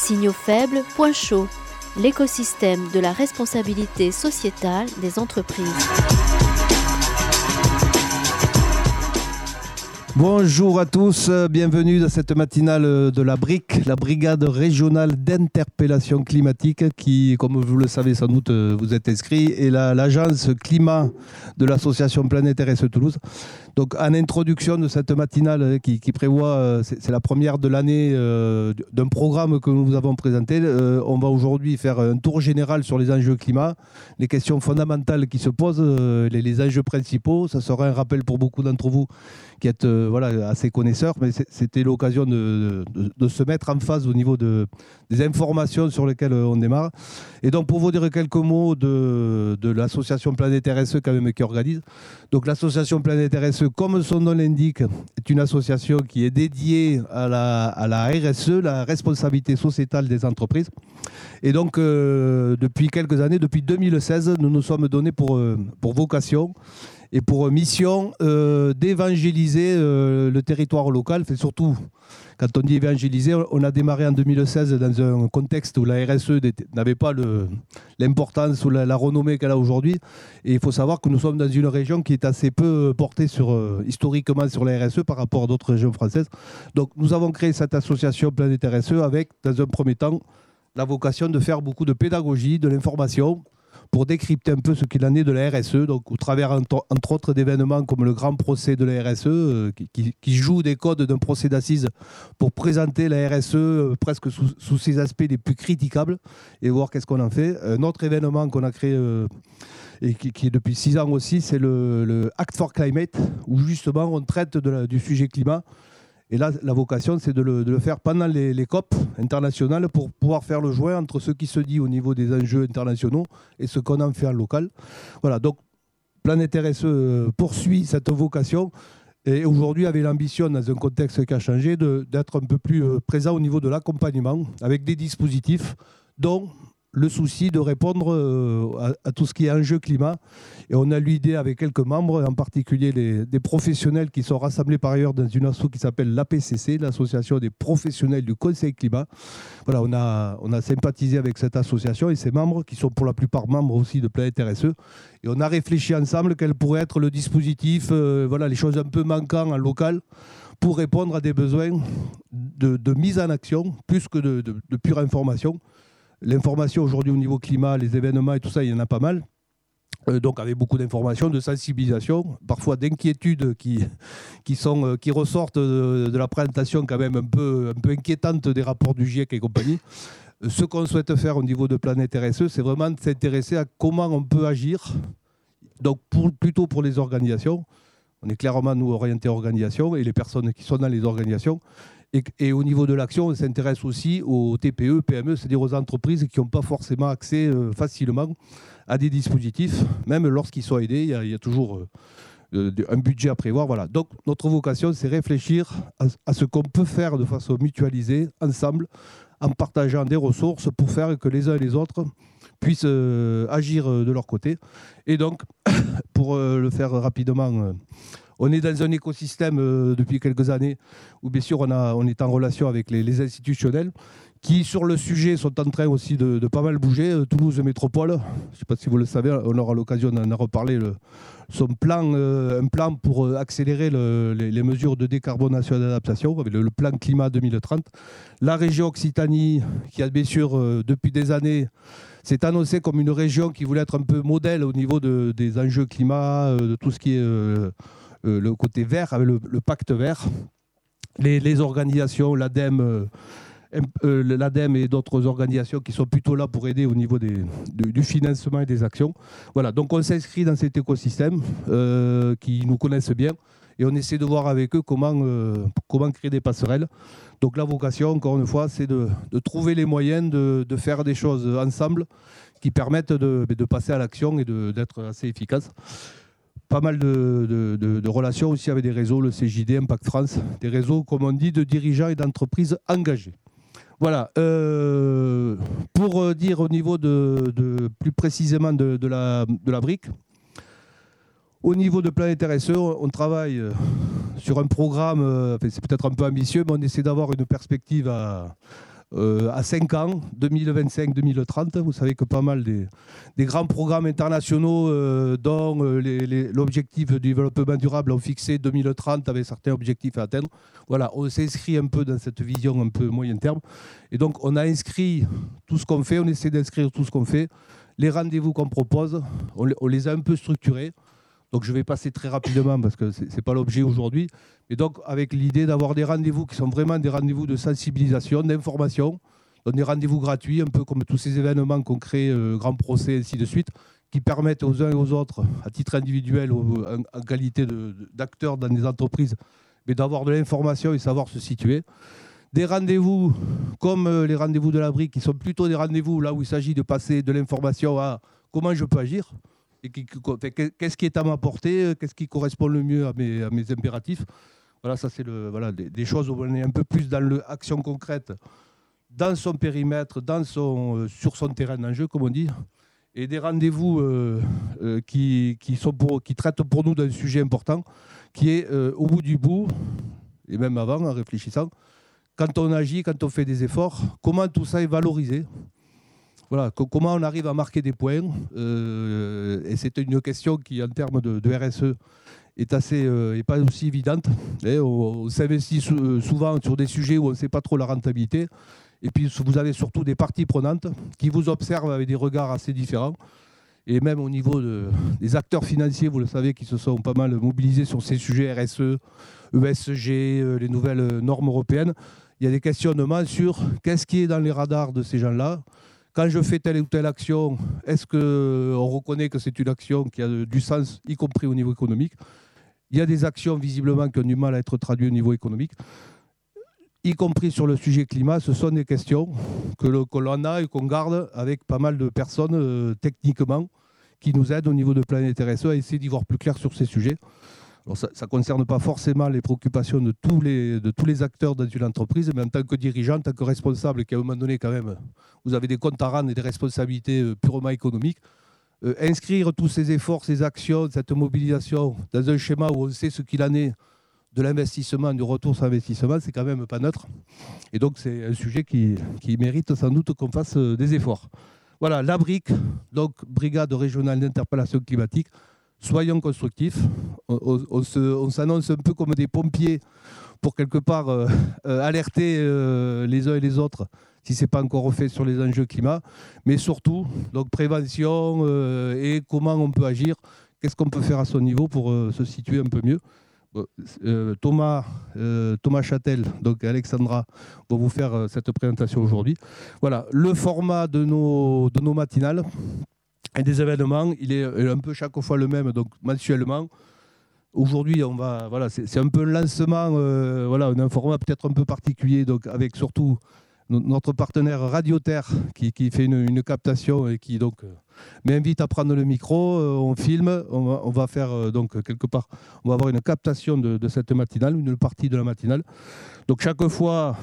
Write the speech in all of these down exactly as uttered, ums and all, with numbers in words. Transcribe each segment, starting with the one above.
Signaux faibles, point chaud, l'écosystème de la responsabilité sociétale des entreprises. Bonjour à tous, bienvenue dans cette matinale de la B R I C, la Brigade régionale d'interpellation climatique qui, comme vous le savez sans doute, vous êtes inscrit, est la, l'agence climat de l'association Planète R S E Toulouse. Donc en introduction de cette matinale qui, qui prévoit, c'est, c'est la première de l'année euh, d'un programme que nous vous avons présenté, euh, on va aujourd'hui faire un tour général sur les enjeux climat, les questions fondamentales qui se posent, euh, les, les enjeux principaux. Ça sera un rappel pour beaucoup d'entre vous qui êtes euh, voilà, assez connaisseurs, mais c'était l'occasion de, de, de se mettre en phase au niveau de, des informations sur lesquelles on démarre. Et donc pour vous dire quelques mots de, de l'association Planète R S E quand même qui organise. Donc l'association Planète R S E, comme son nom l'indique, est une association qui est dédiée à la, à la R S E, la responsabilité sociétale des entreprises. Et donc euh, depuis quelques années, depuis deux mille seize, nous nous sommes donnés pour, euh, pour vocation et pour mission euh, d'évangéliser euh, le territoire local. Fait surtout, quand on dit évangéliser, on a démarré en deux mille seize dans un contexte où la R S E n'avait pas le, l'importance ou la, la renommée qu'elle a aujourd'hui. Et il faut savoir que nous sommes dans une région qui est assez peu portée sur, euh, historiquement sur la R S E par rapport à d'autres régions françaises. Donc nous avons créé cette association Planète R S E avec, dans un premier temps, la vocation de faire beaucoup de pédagogie, de l'information, pour décrypter un peu ce qu'il en est de la R S E, donc au travers entre, entre autres d'événements comme le grand procès de la R S E, euh, qui, qui, qui joue des codes d'un procès d'assises pour présenter la R S E euh, presque sous, sous ses aspects les plus critiquables et voir qu'est-ce qu'on en fait. Un autre événement qu'on a créé euh, et qui, qui est depuis six ans aussi, c'est le, le Act for Climate, où justement on traite de la, du sujet climat. Et là, la vocation, c'est de le, de le faire pendant les, les COP internationales pour pouvoir faire le joint entre ce qui se dit au niveau des enjeux internationaux et ce qu'on en fait en local. Voilà, donc Planète R S E poursuit cette vocation et aujourd'hui avait l'ambition, dans un contexte qui a changé, de, d'être un peu plus présent au niveau de l'accompagnement avec des dispositifs dont le souci de répondre à, à tout ce qui est enjeu climat. Et on a l'idée avec quelques membres, en particulier les, des professionnels qui sont rassemblés par ailleurs dans une asso qui s'appelle l'A P C C, l'association des professionnels du Conseil climat. Voilà, on a, on a sympathisé avec cette association et ses membres, qui sont pour la plupart membres aussi de Planète R S E. Et on a réfléchi ensemble quel pourrait être le dispositif, euh, voilà, les choses un peu manquantes en local, pour répondre à des besoins de, de mise en action, plus que de, de, de pure information. L'information aujourd'hui au niveau climat, les événements et tout ça, il y en a pas mal. Euh, donc avec beaucoup d'informations, de sensibilisation, parfois d'inquiétudes qui, qui, sont, euh, qui ressortent de, de la présentation quand même un peu, un peu inquiétante des rapports du GIEC et compagnie. Euh, ce qu'on souhaite faire au niveau de Planète R S E, c'est vraiment de s'intéresser à comment on peut agir, donc pour, plutôt pour les organisations. On est clairement, nous, orientés organisation et les personnes qui sont dans les organisations. Et, et au niveau de l'action, on s'intéresse aussi aux T P E, P M E, c'est-à-dire aux entreprises qui n'ont pas forcément accès euh, facilement à des dispositifs, même lorsqu'ils sont aidés, il y a, il y a toujours euh, un budget à prévoir. Voilà. Donc notre vocation, c'est réfléchir à, à ce qu'on peut faire de façon mutualisée, ensemble, en partageant des ressources pour faire que les uns et les autres puissent euh, agir de leur côté. Et donc, pour euh, le faire rapidement, euh, on est dans un écosystème euh, depuis quelques années où, bien sûr, on, a, on est en relation avec les, les institutionnels qui, sur le sujet, sont en train aussi de, de pas mal bouger. Euh, Toulouse Métropole, je ne sais pas si vous le savez, on aura l'occasion d'en reparler, le, son plan, euh, un plan pour accélérer le, les, les mesures de décarbonation et d'adaptation, avec le, le plan climat deux mille trente. La région Occitanie, qui a bien sûr, euh, depuis des années, s'est annoncée comme une région qui voulait être un peu modèle au niveau de, des enjeux climat, euh, de tout ce qui est... Euh, Euh, le côté vert, avec le, le pacte vert, les, les organisations, l'ADEME, euh, euh, l'ADEME et d'autres organisations qui sont plutôt là pour aider au niveau des, de, du financement et des actions. Voilà, donc on s'inscrit dans cet écosystème euh, qui nous connaissent bien et on essaie de voir avec eux comment, euh, comment créer des passerelles. Donc la vocation, encore une fois, c'est de, de trouver les moyens de, de faire des choses ensemble qui permettent de, de passer à l'action et de, d'être assez efficaces. Pas mal de, de, de, de relations aussi avec des réseaux, le C J D, Impact France, des réseaux, comme on dit, de dirigeants et d'entreprises engagés. Voilà. Euh, pour dire au niveau de, de plus précisément de, de, la, de la B R I C, au niveau de Planète R S E, on travaille sur un programme, c'est peut-être un peu ambitieux, mais on essaie d'avoir une perspective à, euh, à cinq ans, deux mille vingt-cinq deux mille trente. Vous savez que pas mal des, des grands programmes internationaux, euh, dont euh, les, les, l'objectif du développement durable, ont fixé deux mille trente avec certains objectifs à atteindre. Voilà, on s'inscrit un peu dans cette vision un peu moyen terme. Et donc, on a inscrit tout ce qu'on fait, on essaie d'inscrire tout ce qu'on fait. Les rendez-vous qu'on propose, on, on les a un peu structurés. Donc, je vais passer très rapidement parce que ce n'est pas l'objet aujourd'hui. Et donc, avec l'idée d'avoir des rendez-vous qui sont vraiment des rendez-vous de sensibilisation, d'information, donc des rendez-vous gratuits, un peu comme tous ces événements qu'on crée, euh, grands procès, ainsi de suite, qui permettent aux uns et aux autres, à titre individuel ou en, en qualité de, d'acteurs dans des entreprises, mais d'avoir de l'information et savoir se situer. Des rendez-vous comme les rendez-vous de la brique, qui sont plutôt des rendez-vous là où il s'agit de passer de l'information à comment je peux agir. Et qui, qu'est-ce qui est à ma portée, qu'est-ce qui correspond le mieux à mes, à mes impératifs. Voilà, ça c'est le, voilà, des, des choses où on est un peu plus dans l'action concrète, dans son périmètre, dans son, euh, sur son terrain d'enjeu, comme on dit. Et des rendez-vous euh, euh, qui, qui, sont pour, qui traitent pour nous d'un sujet important, qui est euh, au bout du bout, et même avant, en réfléchissant, quand on agit, quand on fait des efforts, comment tout ça est valorisé. Voilà, comment on arrive à marquer des points. Euh, et c'est une question qui, en termes de, de R S E, est, assez, euh, est pas aussi évidente. Et on, on s'investit sou, souvent sur des sujets où on ne sait pas trop la rentabilité. Et puis, vous avez surtout des parties prenantes qui vous observent avec des regards assez différents. Et même au niveau de, des acteurs financiers, vous le savez, qui se sont pas mal mobilisés sur ces sujets R S E, E S G, euh, les nouvelles normes européennes. Il y a des questionnements sur qu'est-ce qui est dans les radars de ces gens-là. Quand je fais telle ou telle action, est-ce qu'on reconnaît que c'est une action qui a du sens, y compris au niveau économique? Il y a des actions visiblement qui ont du mal à être traduites au niveau économique, y compris sur le sujet climat. Ce sont des questions que, le, que l'on a et qu'on garde avec pas mal de personnes euh, techniquement qui nous aident au niveau de Planète R S E à essayer d'y voir plus clair sur ces sujets. Alors ça ne concerne pas forcément les préoccupations de tous les, de tous les acteurs dans une entreprise, mais en tant que dirigeant, en tant que responsable, qui à un moment donné, quand même, vous avez des comptes à rendre et des responsabilités purement économiques, euh, inscrire tous ces efforts, ces actions, cette mobilisation dans un schéma où on sait ce qu'il en est de l'investissement, du retour sur investissement, c'est quand même pas neutre. Et donc, c'est un sujet qui, qui mérite sans doute qu'on fasse des efforts. Voilà, la brique, donc Brigade régionale d'interpellation climatique. Soyons constructifs, on, on, on, se, on s'annonce un peu comme des pompiers pour quelque part euh, euh, alerter euh, les uns et les autres si ce n'est pas encore fait sur les enjeux climat, mais surtout donc prévention euh, et comment on peut agir, qu'est-ce qu'on peut faire à son niveau pour euh, se situer un peu mieux. Euh, Thomas, euh, Thomas Châtel, donc Alexandra, vont vous faire euh, cette présentation aujourd'hui. Voilà, le format de nos, de nos matinales. Et des événements, il est un peu chaque fois le même, donc mensuellement. Aujourd'hui, on va, voilà, c'est, c'est un peu un lancement, euh, voilà, un format peut-être un peu particulier, donc avec surtout notre partenaire Radio Terre qui, qui fait une, une captation et qui donc euh, m'invite à prendre le micro. Euh, on filme, on va, on va faire euh, donc quelque part, on va avoir une captation de, de cette matinale, une partie de la matinale. Donc chaque fois,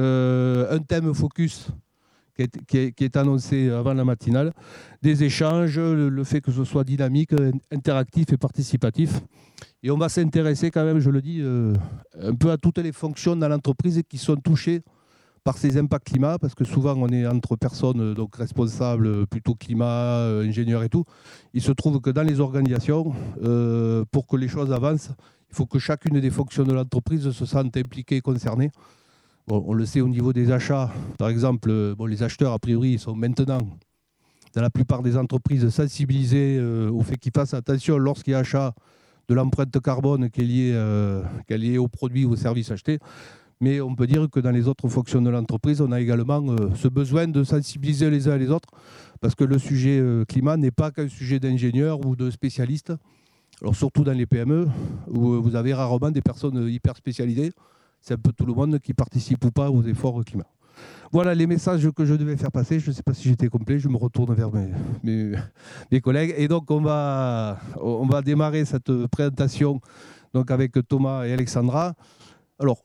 euh, un thème focus. Qui est, qui, est, qui est annoncé avant la matinale, des échanges, le, le fait que ce soit dynamique, interactif et participatif. Et on va s'intéresser quand même, je le dis, euh, un peu à toutes les fonctions dans l'entreprise qui sont touchées par ces impacts climat, parce que souvent on est entre personnes donc responsables, plutôt climat, euh, ingénieurs et tout. Il se trouve que dans les organisations, euh, pour que les choses avancent, il faut que chacune des fonctions de l'entreprise se sente impliquée et concernée. Bon, on le sait au niveau des achats, par exemple, bon, les acheteurs, a priori, ils sont maintenant, dans la plupart des entreprises, sensibilisés euh, au fait qu'ils fassent attention lorsqu'il y a achat de l'empreinte carbone qui est liée, euh, qui est liée aux produits ou aux services achetés. Mais on peut dire que dans les autres fonctions de l'entreprise, on a également euh, ce besoin de sensibiliser les uns et les autres, parce que le sujet euh, climat n'est pas qu'un sujet d'ingénieurs ou de spécialistes. Alors surtout dans les P M E, où vous avez rarement des personnes hyper spécialisées. C'est un peu tout le monde qui participe ou pas aux efforts climat. Voilà les messages que je devais faire passer. Je ne sais pas si j'étais complet. Je me retourne vers mes, mes, mes collègues. Et donc, on va, on va démarrer cette présentation donc, avec Thomas et Alexandra. Alors,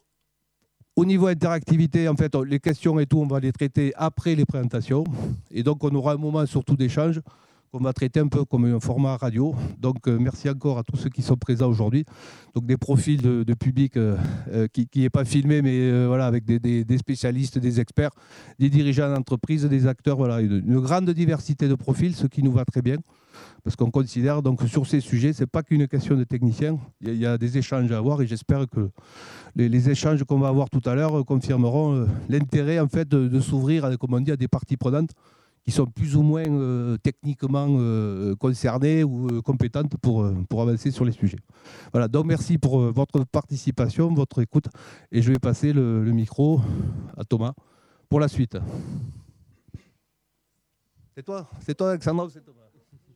au niveau interactivité, en fait, les questions et tout, on va les traiter après les présentations. Et donc, on aura un moment surtout d'échange. qu'on va traiter un peu comme un format radio. Donc, euh, merci encore à tous ceux qui sont présents aujourd'hui. Donc, des profils de, de public euh, euh, qui n'est pas filmé, mais euh, voilà, avec des, des, des spécialistes, des experts, des dirigeants d'entreprise, des acteurs. Voilà, une, une grande diversité de profils, ce qui nous va très bien. Parce qu'on considère donc sur ces sujets, ce n'est pas qu'une question de techniciens. Il y, a, il y a des échanges à avoir et j'espère que les, les échanges qu'on va avoir tout à l'heure confirmeront euh, l'intérêt en fait, de, de s'ouvrir, comme on dit, à des parties prenantes qui sont plus ou moins euh, techniquement euh, concernées ou euh, compétentes pour, euh, pour avancer sur les sujets. Voilà, donc merci pour euh, votre participation, votre écoute. Et je vais passer le, le micro à Thomas pour la suite. C'est toi, c'est toi Alexandre, c'est Thomas.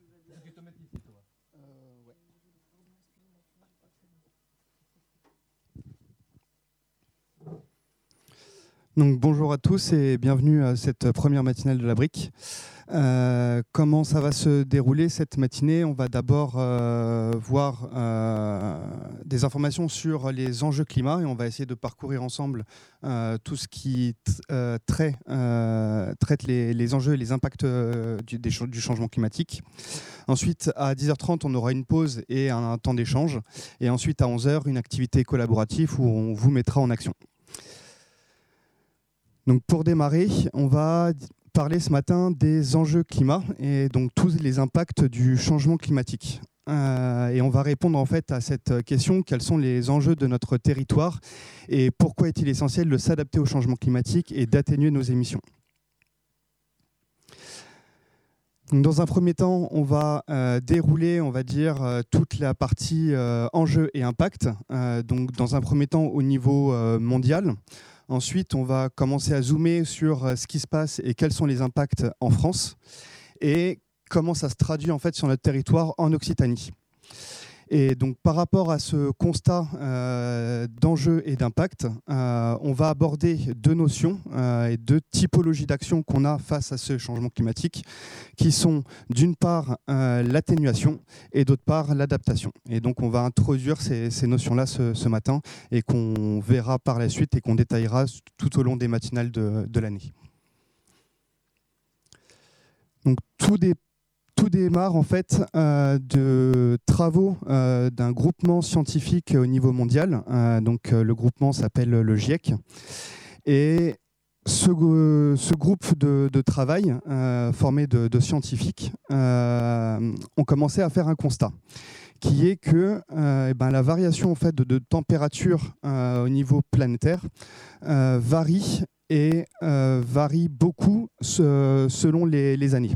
Donc, bonjour à tous et bienvenue à cette première matinale de la brique. Euh, comment ça va se dérouler cette matinée? On va d'abord euh, voir euh, des informations sur les enjeux climat et on va essayer de parcourir ensemble euh, tout ce qui euh, trait, euh, traite les, les enjeux et les impacts euh, du, des, du changement climatique. Ensuite, à dix heures trente, on aura une pause et un, un temps d'échange. Et ensuite, à onze heures, une activité collaborative où on vous mettra en action. Donc pour démarrer, on va parler ce matin des enjeux climat et donc tous les impacts du changement climatique. Euh, et on va répondre en fait à cette question, quels sont les enjeux de notre territoire et pourquoi est-il essentiel de s'adapter au changement climatique et d'atténuer nos émissions. Donc dans un premier temps, on va euh, dérouler, on va dire, euh, toute la partie euh, enjeux et impacts. Euh, donc dans un premier temps au niveau euh, mondial. Ensuite, on va commencer à zoomer sur ce qui se passe et quels sont les impacts en France et comment ça se traduit en fait sur notre territoire en Occitanie. Et donc, par rapport à ce constat euh, d'enjeux et d'impact, euh, on va aborder deux notions euh, et deux typologies d'actions qu'on a face à ce changement climatique, qui sont d'une part euh, l'atténuation et d'autre part l'adaptation. Et donc, on va introduire ces, ces notions-là ce, ce matin et qu'on verra par la suite et qu'on détaillera tout au long des matinales de, de l'année. Donc, tout dépend. Tout démarre en fait euh, de travaux euh, d'un groupement scientifique au niveau mondial. Euh, donc euh, le groupement s'appelle le GIEC. Et ce, euh, ce groupe de, de travail euh, formé de, de scientifiques euh, ont commencé à faire un constat, qui est que euh, eh ben, la variation en fait de, de température euh, au niveau planétaire euh, varie et euh, varie beaucoup ce, selon les, les années.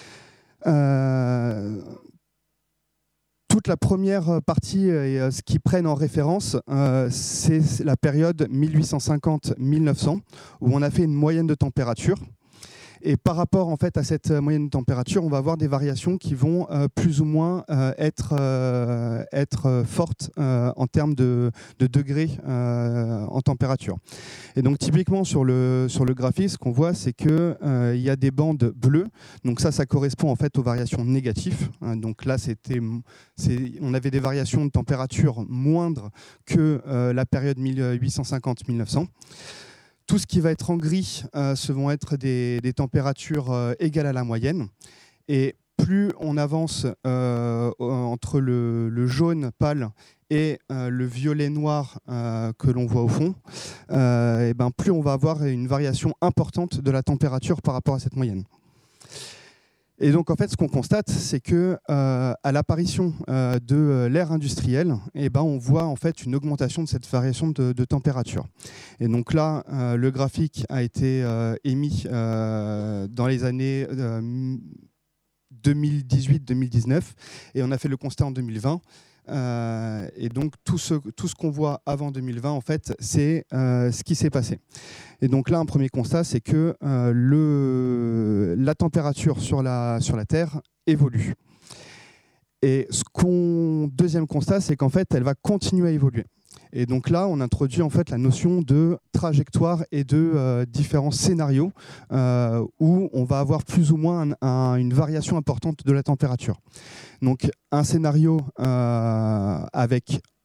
Euh, toute la première partie, euh, ce qu'ils prennent en référence, euh, c'est la période mille huit cent cinquante à mille neuf cents, où on a fait une moyenne de température. Et par rapport en fait, à cette moyenne de température, on va avoir des variations qui vont euh, plus ou moins euh, être, euh, être fortes euh, en termes de, de degrés euh, en température. Et donc typiquement sur le, sur le graphique, ce qu'on voit, c'est qu'il euh, y a des bandes bleues. Donc ça, ça correspond en fait aux variations négatives. Hein, donc là, c'était, c'est, on avait des variations de température moindres que euh, la période mille huit cent cinquante à mille neuf cents. Tout ce qui va être en gris, euh, ce vont être des, des températures euh, égales à la moyenne. Et plus on avance euh, entre le, le jaune pâle et euh, le violet noir euh, que l'on voit au fond, euh, et ben plus on va avoir une variation importante de la température par rapport à cette moyenne. Et donc en fait, ce qu'on constate, c'est que euh, à l'apparition euh, de l'ère industrielle, eh ben, on voit en fait une augmentation de cette variation de, de température. Et donc là, euh, le graphique a été euh, émis euh, dans les années euh, deux mille dix-huit deux mille dix-neuf, et on a fait le constat en deux mille vingt. Euh, et donc tout ce, tout ce qu'on voit avant deux mille vingt, en fait, c'est euh, ce qui s'est passé. Et donc là, un premier constat, c'est que euh, le, la température sur la, sur la Terre évolue. Et ce qu'on, deuxième constat, c'est qu'en fait, elle va continuer à évoluer. Et donc là, on introduit en fait la notion de trajectoire et de euh, différents scénarios euh, où on va avoir plus ou moins un, un, une variation importante de la température. Donc un scénario euh, avec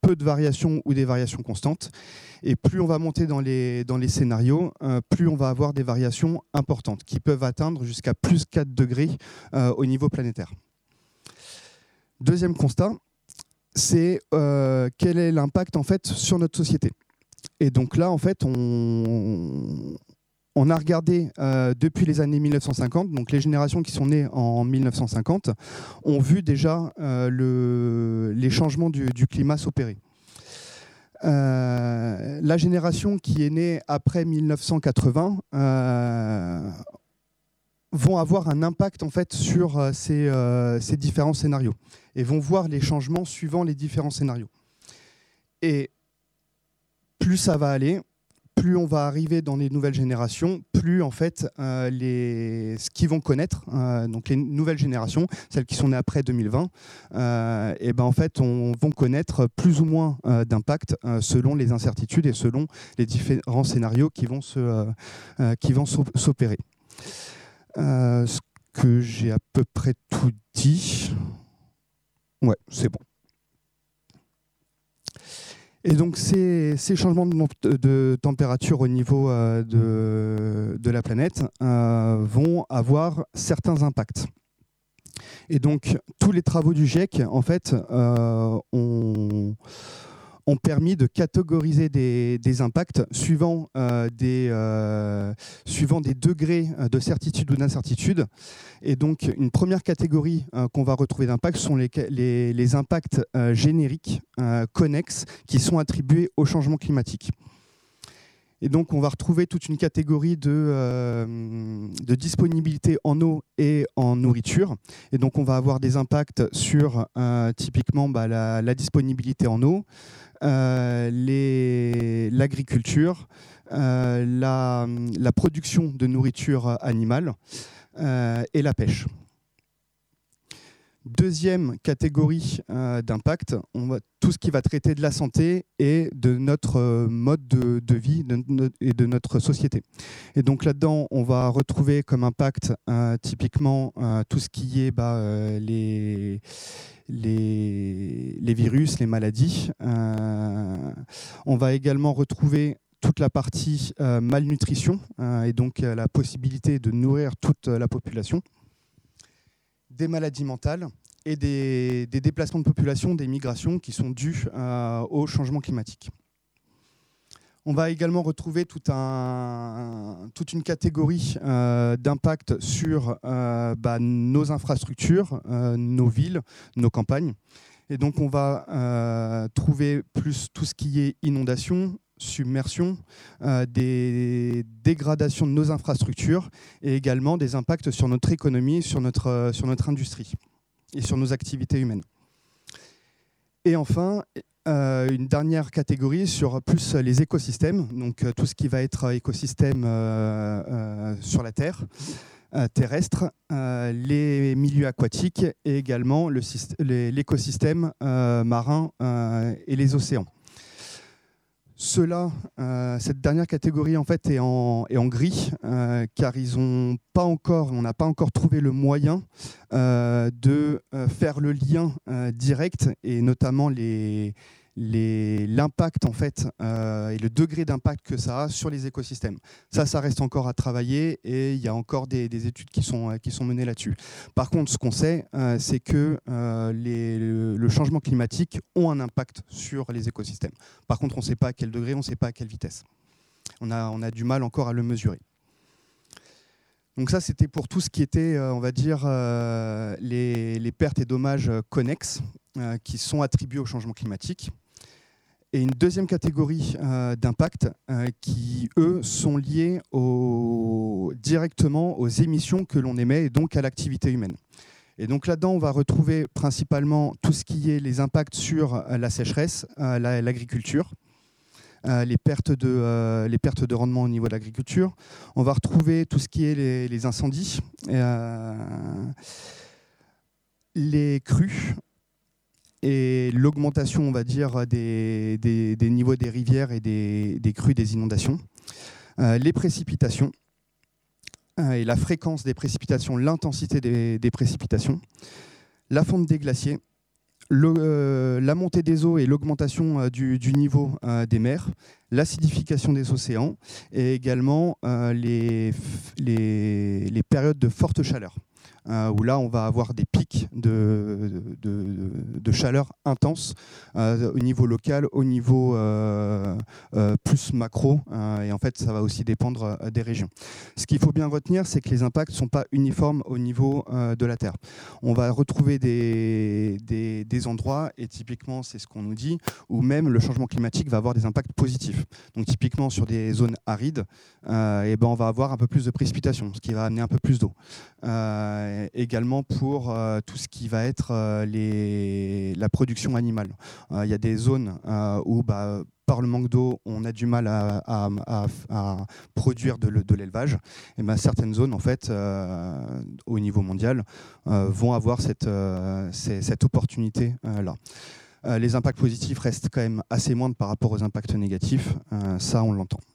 peu de variations ou des variations constantes. Et plus on va monter dans les, dans les scénarios, euh, plus on va avoir des variations importantes qui peuvent atteindre jusqu'à plus quatre degrés euh, au niveau planétaire. Deuxième constat, c'est euh, quel est l'impact en fait sur notre société. Et donc là, en fait, on, on a regardé euh, depuis les années mille neuf cent cinquante, donc les générations qui sont nées en mille neuf cent cinquante ont vu déjà euh, le, les changements du, du climat s'opérer. Euh, la génération qui est née après mille neuf cent quatre-vingts euh, vont avoir un impact en fait sur euh, ces, euh, ces différents scénarios et vont voir les changements suivant les différents scénarios. Et plus ça va aller, plus on va arriver dans les nouvelles générations, plus en fait euh, les, ce qu'ils vont connaître, euh, donc les nouvelles générations, celles qui sont nées après deux mille vingt, euh, et ben en fait on vont connaître plus ou moins euh, d'impact euh, selon les incertitudes et selon les différents scénarios qui vont se, euh, euh, qui vont s'opérer. Euh, ce que j'ai à peu près tout dit. Ouais, c'est bon. Et donc ces, ces changements de, de température au niveau euh, de, de la planète euh, vont avoir certains impacts. Et donc tous les travaux du GIEC en fait euh, ont, ont permis de catégoriser des, des impacts suivant, euh, des, euh, suivant des degrés de certitude ou d'incertitude. Et donc, une première catégorie euh, qu'on va retrouver d'impact sont les, les, les impacts euh, génériques, euh, connexes, qui sont attribués au changement climatique. Et donc, on va retrouver toute une catégorie de, euh, de disponibilité en eau et en nourriture. Et donc, on va avoir des impacts sur, euh, typiquement, bah, la, la disponibilité en eau, euh, les, l'agriculture, euh, la, la production de nourriture animale, Euh, et la pêche. Deuxième catégorie euh, d'impact, on va, tout ce qui va traiter de la santé et de notre euh, mode de, de vie de, de, et de notre société. Et donc là-dedans, on va retrouver comme impact euh, typiquement euh, tout ce qui est bah, euh, les, les, les virus, les maladies. Euh, on va également retrouver toute la partie euh, malnutrition euh, et donc euh, la possibilité de nourrir toute euh, la population, des maladies mentales et des, des déplacements de population, des migrations qui sont dues euh, au changement climatique. On va également retrouver tout un, toute une catégorie euh, d'impact sur euh, bah, nos infrastructures, euh, nos villes, nos campagnes. Et donc on va euh, trouver plus tout ce qui est inondation, submersion, euh, des dégradations de nos infrastructures et également des impacts sur notre économie, sur notre, euh, sur notre industrie et sur nos activités humaines. Et enfin, euh, une dernière catégorie sur plus les écosystèmes, donc euh, tout ce qui va être écosystème euh, euh, sur la Terre, euh, terrestre, euh, les milieux aquatiques et également le, l'écosystème euh, marin euh, et les océans. Cela, euh, cette dernière catégorie en fait est en, est en gris euh, car ils ont pas encore, on n'a pas encore trouvé le moyen euh, de euh, faire le lien euh, direct et notamment les, les, l'impact en fait euh, et le degré d'impact que ça a sur les écosystèmes. Ça, ça reste encore à travailler et il y a encore des, des études qui sont, qui sont menées là-dessus. Par contre, ce qu'on sait, euh, c'est que euh, les, le, le changement climatique ont un impact sur les écosystèmes. Par contre, on ne sait pas à quel degré, on ne sait pas à quelle vitesse. On a, on a du mal encore à le mesurer. Donc ça, c'était pour tout ce qui était, on va dire, euh, les, les pertes et dommages connexes euh, qui sont attribués au changement climatique. Et une deuxième catégorie euh, d'impact euh, qui, eux, sont liés au, directement aux émissions que l'on émet et donc à l'activité humaine. Et donc là-dedans, on va retrouver principalement tout ce qui est les impacts sur euh, la sécheresse, euh, la, l'agriculture, euh, les, pertes de, euh, les pertes de rendement au niveau de l'agriculture. On va retrouver tout ce qui est les, les incendies, euh, les crues, et l'augmentation, on va dire, des, des, des niveaux des rivières et des, des crues, des inondations, euh, les précipitations euh, et la fréquence des précipitations, l'intensité des, des précipitations, la fonte des glaciers, le, euh, la montée des eaux et l'augmentation euh, du, du niveau euh, des mers, l'acidification des océans et également euh, les, les, les périodes de forte chaleur. Euh, où là, on va avoir des pics de, de, de, de chaleur intense euh, au niveau local, au niveau euh, euh, plus macro, euh, et en fait, ça va aussi dépendre euh, des régions. Ce qu'il faut bien retenir, c'est que les impacts ne sont pas uniformes au niveau euh, de la Terre. On va retrouver des, des, des endroits, et typiquement, c'est ce qu'on nous dit, où même le changement climatique va avoir des impacts positifs. Donc typiquement, sur des zones arides, euh, et ben, on va avoir un peu plus de précipitations, ce qui va amener un peu plus d'eau. Euh, également pour euh, tout ce qui va être euh, les, la production animale. Il euh, y a des zones euh, où, bah, par le manque d'eau, on a du mal à, à, à, à produire de, de l'élevage. Et ben, certaines zones, en fait, euh, au niveau mondial, euh, vont avoir cette, euh, cette opportunité-là. Euh, les impacts positifs restent quand même assez moindres par rapport aux impacts négatifs. Euh, ça, on l'entend.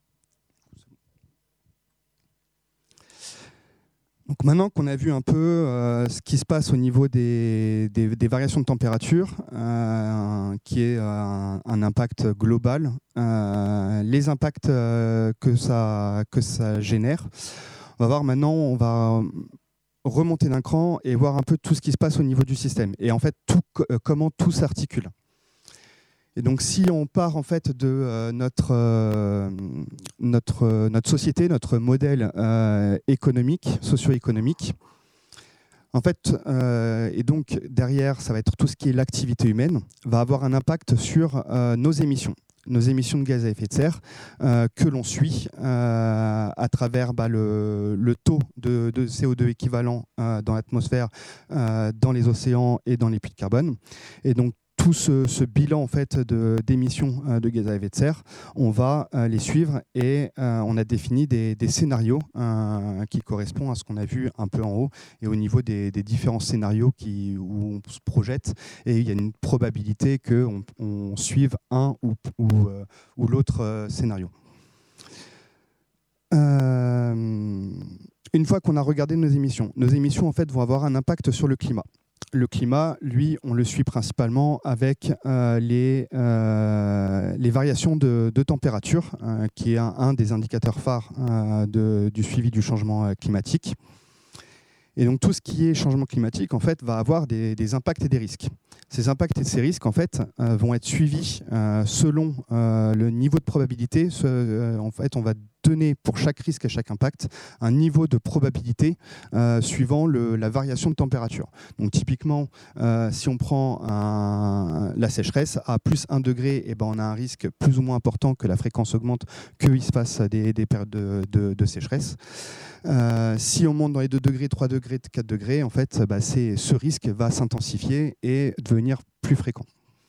Donc maintenant qu'on a vu un peu euh, ce qui se passe au niveau des, des, des variations de température, euh, qui est euh, un impact global, euh, les impacts euh, que, ça, que ça génère, on va voir maintenant, on va remonter d'un cran et voir un peu tout ce qui se passe au niveau du système et en fait tout, euh, comment tout s'articule. Et donc, si on part en fait de euh, notre, euh, notre, euh, notre société, notre modèle euh, économique, socio-économique, en fait, euh, et donc derrière, ça va être tout ce qui est l'activité humaine, va avoir un impact sur euh, nos émissions, nos émissions de gaz à effet de serre euh, que l'on suit euh, à travers bah, le, le taux de, de C O deux équivalent euh, dans l'atmosphère, euh, dans les océans et dans les puits de carbone. Et donc, tout ce, ce bilan en fait, de, d'émissions euh, de gaz à effet de serre, on va euh, les suivre et euh, on a défini des, des scénarios euh, qui correspondent à ce qu'on a vu un peu en haut et au niveau des, des différents scénarios qui, où on se projette et il y a une probabilité qu'on on suive un ou, ou, euh, ou l'autre euh, scénario. Euh, une fois qu'on a regardé nos émissions, nos émissions en fait, vont avoir un impact sur le climat. Le climat, lui, on le suit principalement avec euh, les, euh, les variations de, de température, euh, qui est un, un des indicateurs phares euh, de, du suivi du changement climatique. Et donc tout ce qui est changement climatique, en fait, va avoir des, des impacts et des risques. Ces impacts et ces risques, en fait, euh, vont être suivis euh, selon euh, le niveau de probabilité. Ce, euh, en fait, on va donner pour chaque risque et chaque impact un niveau de probabilité euh, suivant le, la variation de température. Donc typiquement, euh, si on prend un, la sécheresse, à plus un degré, eh ben, on a un risque plus ou moins important que la fréquence augmente, qu'il se passe des, des périodes de, de, de sécheresse. Euh, si on monte dans les deux degrés, trois degrés, quatre degrés, en fait, bah, c'est, ce risque va s'intensifier et devenir plus fréquent.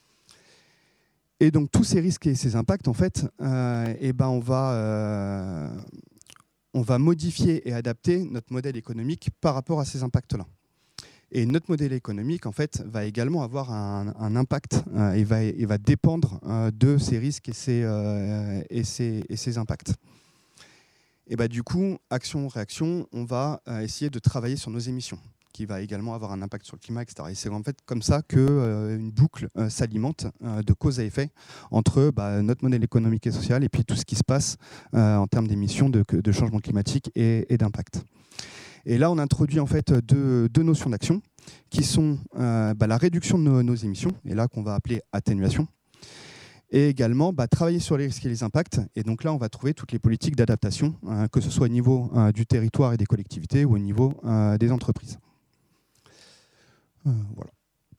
Et donc tous ces risques et ces impacts, en fait, euh, eh ben, on va, euh, on va modifier et adapter notre modèle économique par rapport à ces impacts-là. Et notre modèle économique, en fait, va également avoir un, un impact euh, et, va, et va dépendre euh, de ces risques et ces, euh, et ces, et ces impacts. Et bah, du coup, action-réaction, on va euh, essayer de travailler sur nos émissions, qui va également avoir un impact sur le climat, et cetera. Et c'est en fait comme ça qu'une euh, boucle euh, s'alimente euh, de cause à effet entre bah, notre modèle économique et social et puis tout ce qui se passe euh, en termes d'émissions, de, de changement climatique et, et d'impact. Et là, on introduit en fait deux, deux notions d'action qui sont euh, bah, la réduction de nos, nos émissions, et là qu'on va appeler atténuation, et également bah, travailler sur les risques et les impacts. Et donc là, on va trouver toutes les politiques d'adaptation, euh, que ce soit au niveau euh, du territoire et des collectivités ou au niveau euh, des entreprises. Euh, voilà.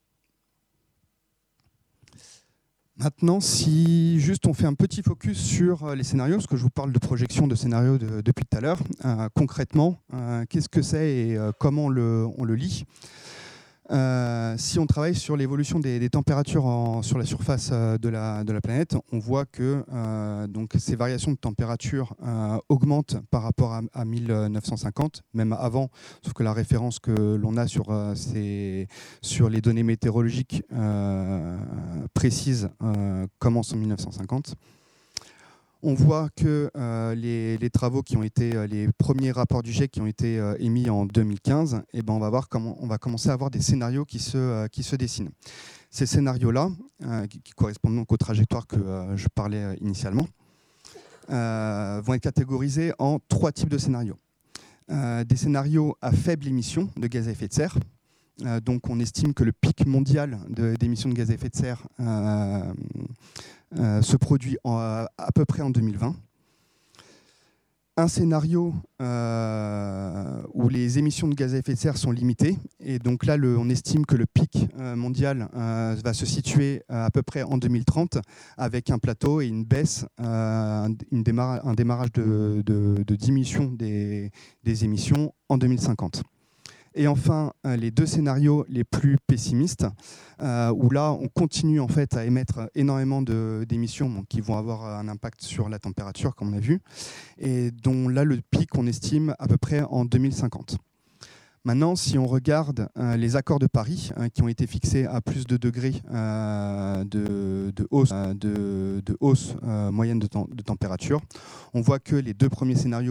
Maintenant, si juste on fait un petit focus sur les scénarios, parce que je vous parle de projection de scénarios de, depuis tout à l'heure, euh, concrètement, euh, qu'est-ce que c'est et euh, comment on le, on le lit ? Euh, si on travaille sur l'évolution des, des températures en, sur la surface euh, de, la, de la planète, on voit que euh, donc, ces variations de température euh, augmentent par rapport à, à mille neuf cent cinquante, même avant, sauf que la référence que l'on a sur, euh, ces, sur les données météorologiques euh, précises euh, commence en mille neuf cent cinquante. On voit que euh, les, les travaux qui ont été, euh, les premiers rapports du GIEC qui ont été euh, émis en deux mille quinze, eh ben on va voir comment on va commencer à avoir des scénarios qui se, euh, qui se dessinent. Ces scénarios-là, euh, qui, qui correspondent donc aux trajectoires que euh, je parlais euh, initialement, euh, vont être catégorisés en trois types de scénarios. Euh, des scénarios à faible émission de gaz à effet de serre. Euh, donc on estime que le pic mondial de, d'émissions de gaz à effet de serre euh, euh, se produit en, à peu près en deux mille vingt. Un scénario euh, où les émissions de gaz à effet de serre sont limitées. Et donc là, le, on estime que le pic euh, mondial euh, va se situer euh, à peu près en deux mille trente, avec un plateau et une baisse, euh, une démarra- un démarrage de, de, de diminution des, des émissions en deux mille cinquante. Et enfin, euh, les deux scénarios les plus pessimistes, euh, où là, on continue en fait à émettre énormément de, d'émissions bon, qui vont avoir un impact sur la température, comme on a vu, et dont là, le pic, on estime à peu près en deux mille cinquante. Maintenant, si on regarde euh, les accords de Paris, euh, qui ont été fixés à plus de degrés euh, de, de hausse, euh, de, de hausse euh, moyenne de, tem- de température, on voit que les deux premiers scénarios